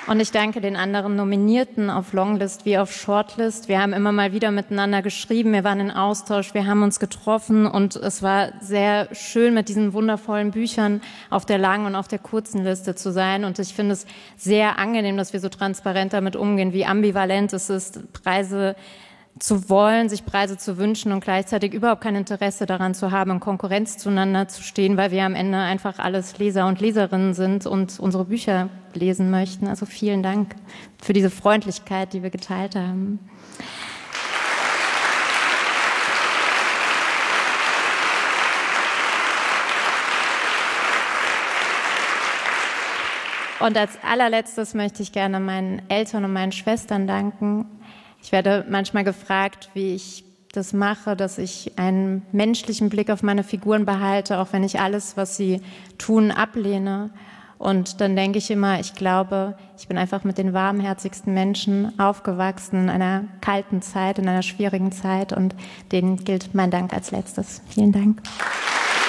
Und ich danke den anderen Nominierten auf Longlist wie auf Shortlist. Wir haben immer mal wieder miteinander geschrieben, wir waren in Austausch, wir haben uns getroffen und es war sehr schön, mit diesen wundervollen Büchern auf der langen und auf der kurzen Liste zu sein. Und ich finde es sehr angenehm, dass wir so transparent damit umgehen, wie ambivalent es ist, Preise zu wollen, sich Preise zu wünschen und gleichzeitig überhaupt kein Interesse daran zu haben, in Konkurrenz zueinander zu stehen, weil wir am Ende einfach alles Leser und Leserinnen sind und unsere Bücher lesen möchten. Also vielen Dank für diese Freundlichkeit, die wir geteilt haben. Und als allerletztes möchte ich gerne meinen Eltern und meinen Schwestern danken. Ich werde manchmal gefragt, wie ich das mache, dass ich einen menschlichen Blick auf meine Figuren behalte, auch wenn ich alles, was sie tun, ablehne. Und dann denke ich immer, ich glaube, ich bin einfach mit den warmherzigsten Menschen aufgewachsen in einer kalten Zeit, in einer schwierigen Zeit. Und denen gilt mein Dank als letztes. Vielen Dank.